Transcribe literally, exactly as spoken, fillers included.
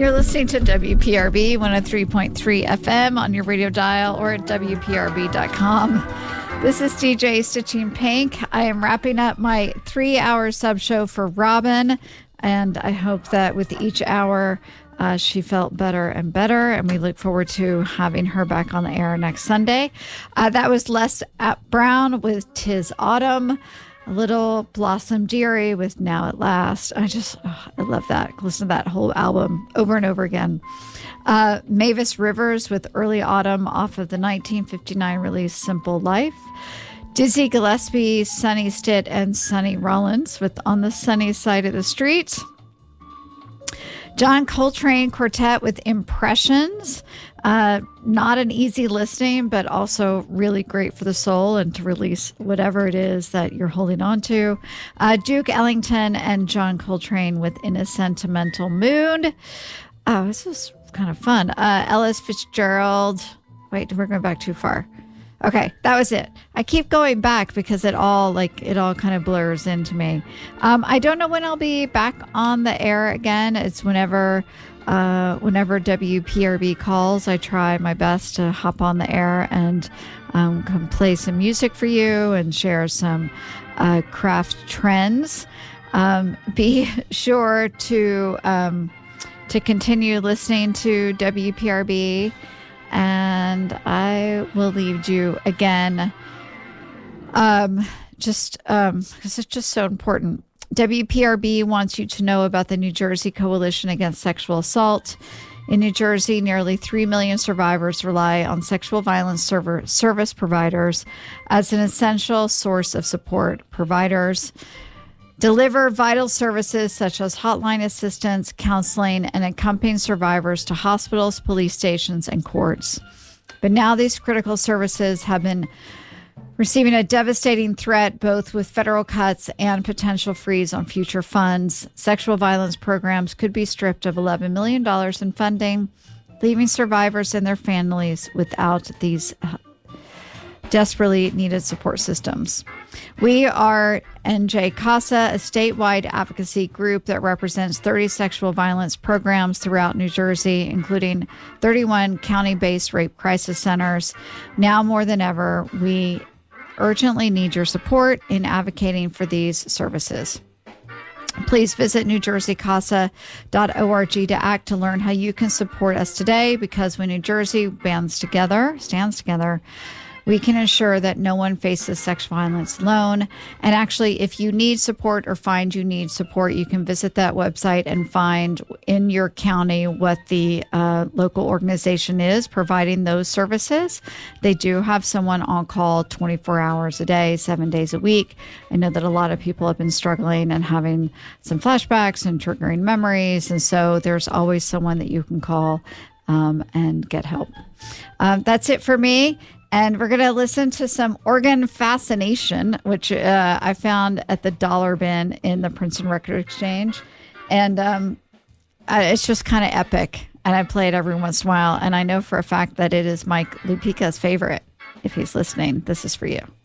You're listening to W P R B one oh three point three F M on your radio dial or at W P R B dot com. This is D J Stitching Pink. I am wrapping up my three-hour sub show for Robin, and I hope that with each hour uh, she felt better and better, and we look forward to having her back on the air next Sunday. Uh, that was Les Brown with "'Tis Autumn." A little Blossom Dearie with "Now at Last." I just, oh, I love that. Listen to that whole album over and over again. Uh, Mavis Rivers with "Early Autumn" off of the nineteen fifty-nine release "Simple Life." Dizzy Gillespie, Sonny Stitt, and Sonny Rollins with "On the Sunny Side of the Street." John Coltrane Quartet with "Impressions." Uh, not an easy listening, but also really great for the soul and to release whatever it is that you're holding on to. Uh, Duke Ellington and John Coltrane with "In a Sentimental Mood." Oh, this is kind of fun. Uh, Ellis Fitzgerald. Wait, we're going back too far. Okay, that was it. I keep going back because it all like it all kind of blurs into me. Um, I don't know when I'll be back on the air again. It's whenever, uh, whenever W P R B calls. I try my best to hop on the air and um, come play some music for you and share some uh, craft trends. Um, be sure to um, to continue listening to W P R B. And I will leave you again, um, just um, because it's just so important. W P R B wants you to know about the New Jersey Coalition Against Sexual Assault. In New Jersey, nearly three million survivors rely on sexual violence server service providers as an essential source of support. Providers deliver vital services such as hotline assistance, counseling, and accompanying survivors to hospitals, police stations, and courts. But now these critical services have been receiving a devastating threat, both with federal cuts and potential freeze on future funds. Sexual violence programs could be stripped of eleven million dollars in funding, leaving survivors and their families without these desperately needed support systems. We are N J CASA, a statewide advocacy group that represents thirty sexual violence programs throughout New Jersey, including thirty-one county-based rape crisis centers. Now more than ever, we urgently need your support in advocating for these services. Please visit new jersey casa dot org to act to learn how you can support us today, because when New Jersey bands together, stands together, we can ensure that no one faces sexual violence alone. And actually, if you need support or find you need support, you can visit that website and find in your county what the uh, local organization is providing those services. They do have someone on call twenty-four hours a day, seven days a week. I know that a lot of people have been struggling and having some flashbacks and triggering memories. And so there's always someone that you can call um, and get help. Um, that's it for me. And we're going to listen to some Organ Fascination, which uh, I found at the dollar bin in the Princeton Record Exchange. And um, uh, it's just kind of epic. And I play it every once in a while. And I know for a fact that it is Mike Lupica's favorite. If he's listening, this is for you.